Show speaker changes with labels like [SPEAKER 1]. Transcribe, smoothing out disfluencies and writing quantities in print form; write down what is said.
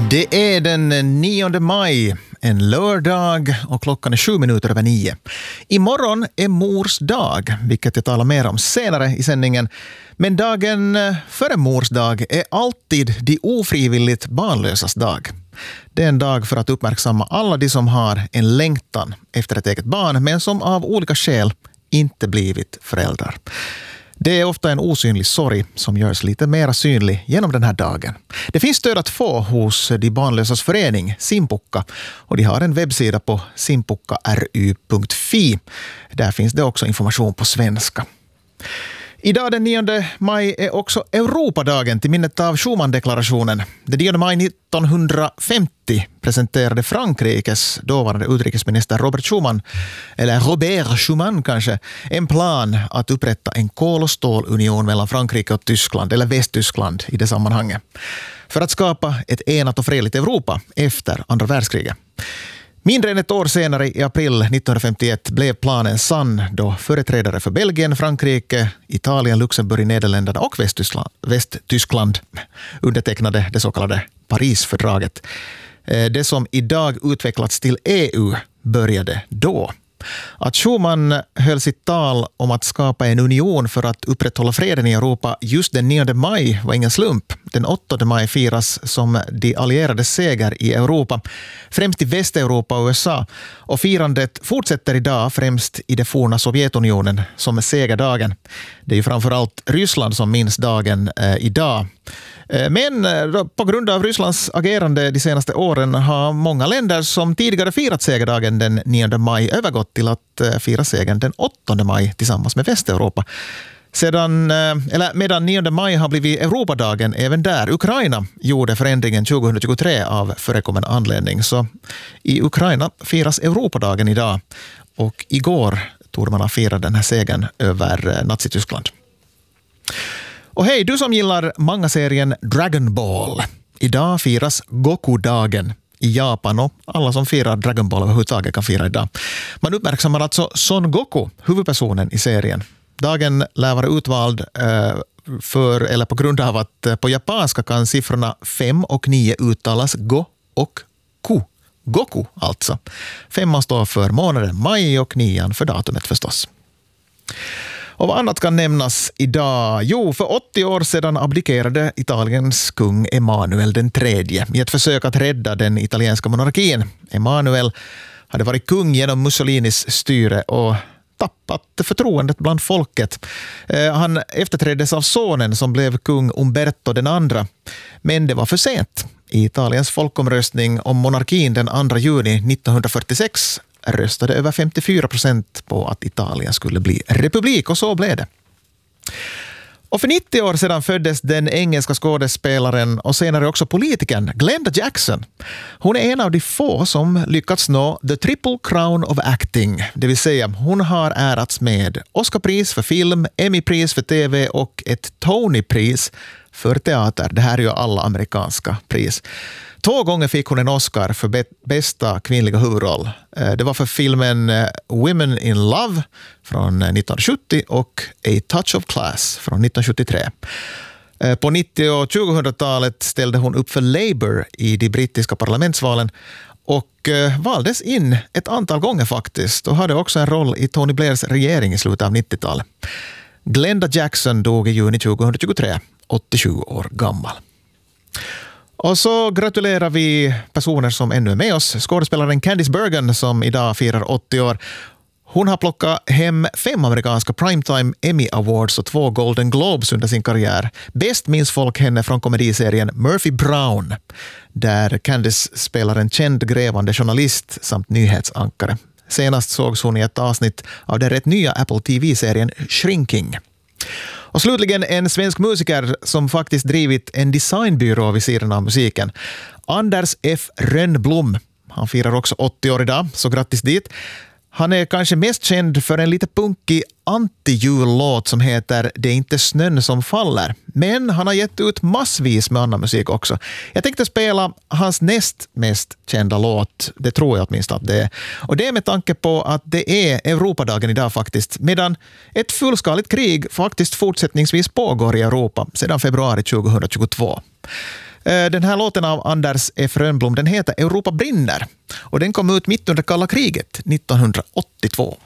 [SPEAKER 1] Det är den 9 maj, en lördag, och klockan är 7:07. Imorgon är mors dag, vilket jag talar mer om senare i sändningen. Men dagen före mors dag är alltid de ofrivilligt barnlösas dag. Det är en dag för att uppmärksamma alla de som har en längtan efter ett eget barn, men som av olika skäl inte blivit föräldrar. Det är ofta en osynlig sorg som görs lite mer synlig genom den här dagen. Det finns stöd att få hos de barnlösas förening, Simpukka, och de har en webbsida på simpukkaru.fi. Där finns det också information på svenska. Idag den 9 maj är också Europadagen till minnet av Schuman-deklarationen. Den 9 maj 1950 presenterade Frankrikes dåvarande utrikesminister Robert Schuman kanske, en plan att upprätta en kol- och stålunion mellan Frankrike och Tyskland, eller Västtyskland i det sammanhanget, för att skapa ett enat och fredligt Europa efter andra världskriget. Mindre än ett år senare, i april 1951, blev planen sann då företrädare för Belgien, Frankrike, Italien, Luxemburg, Nederländerna och Västtyskland undertecknade det så kallade Parisfördraget. Det som idag utvecklats till EU började då. Att Schuman höll sitt tal om att skapa en union för att upprätthålla freden i Europa just den 9 maj var ingen slump. Den 8 maj firas som de allierades seger i Europa, främst i Västeuropa och USA. Och firandet fortsätter idag främst i det forna Sovjetunionen som segerdagen. Det är ju framförallt Ryssland som minns dagen idag. Men på grund av Rysslands agerande de senaste åren har många länder som tidigare firat segerdagen den 9 maj övergått till att fira segern den 8 maj tillsammans med Västeuropa. Medan 9 maj har blivit Europadagen även där. Ukraina gjorde förändringen 2023 av förekommen anledning. Så i Ukraina firas Europadagen idag, och igår tog man att fira den här segern över Nazityskland. Och hej, du som gillar manga-serien Dragon Ball. Idag firas Goku-dagen i Japan, och alla som firar Dragon Ball överhuvudtaget kan fira idag. Man uppmärksammar alltså Son Goku, huvudpersonen i serien. Dagen lär vara utvald på grund av att på japanska kan siffrorna 5 och 9 uttalas Go och Ku. Goku alltså. 5 står för månaden maj och 9 för datumet förstås. Och vad annat kan nämnas idag? Jo, för 80 år sedan abdikerade Italiens kung Emanuel den tredje i ett försök att rädda den italienska monarkin. Emanuel hade varit kung genom Mussolinis styre och tappat förtroendet bland folket. Han efterträddes av sonen som blev kung Umberto den andra. Men det var för sent. I Italiens folkomröstning om monarkin den 2 juni 1946 röstade över 54% på att Italien skulle bli republik, och så blev det. Och för 90 år sedan föddes den engelska skådespelaren och senare också politikern Glenda Jackson. Hon är en av de få som lyckats nå the triple crown of acting, det vill säga hon har ärats med Oscarpris för film, Emmy-pris för tv och ett Tony-pris för teater. Det här är ju alla amerikanska pris. 2 gånger fick hon en Oscar för bästa kvinnliga huvudroll. Det var för filmen Women in Love från 1970 och A Touch of Class från 1973. På 90- och 2000-talet ställde hon upp för Labour i de brittiska parlamentsvalen och valdes in ett antal gånger faktiskt, och hade också en roll i Tony Blairs regering i slutet av 90-talet. Glenda Jackson dog i juni 2023, 87 år gammal. Och så gratulerar vi personer som ännu är med oss. Skådespelaren Candice Bergen som idag firar 80 år. Hon har plockat hem 5 amerikanska Primetime Emmy Awards och 2 Golden Globes under sin karriär. Bäst minns folk henne från komediserien Murphy Brown, där Candice spelar en känd grävande journalist samt nyhetsankare. Senast sågs hon i ett avsnitt av den rätt nya Apple TV-serien Shrinking. Och slutligen en svensk musiker som faktiskt drivit en designbyrå vid sidan av musiken. Anders F. Rönnblom. Han firar också 80 år idag, så grattis dit. Han är kanske mest känd för en lite punkig anti-jullåt som heter Det är inte snön som faller. Men han har gett ut massvis med annan musik också. Jag tänkte spela hans näst mest kända låt, det tror jag åtminstone att det är. Och det är med tanke på att det är Europadagen idag faktiskt, medan ett fullskaligt krig faktiskt fortsättningsvis pågår i Europa sedan februari 2022. Den här låten av Anders F. Rönnblom, den heter Europa brinner och den kom ut mitt under kalla kriget 1982.